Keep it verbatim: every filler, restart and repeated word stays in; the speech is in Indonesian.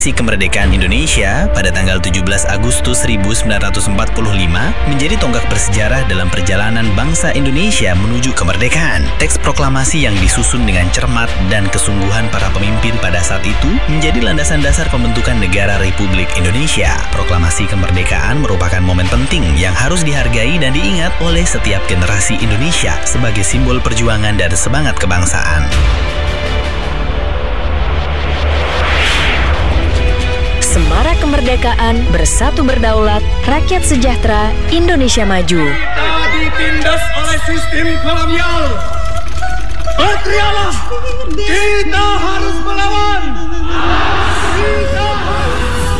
Kemerdekaan Indonesia pada tanggal tujuh belas Agustus seribu sembilan ratus empat puluh lima menjadi tonggak bersejarah dalam perjalanan bangsa Indonesia menuju kemerdekaan. Teks proklamasi yang disusun dengan cermat dan kesungguhan para pemimpin pada saat itu menjadi landasan dasar pembentukan negara Republik Indonesia. Proklamasi kemerdekaan merupakan momen penting yang harus dihargai dan diingat oleh setiap generasi Indonesia sebagai simbol perjuangan dan semangat kebangsaan. Semarak kemerdekaan, bersatu berdaulat, rakyat sejahtera, Indonesia maju. Kita ditindas oleh sistem kolonial. Berteriaklah, kita harus melawan.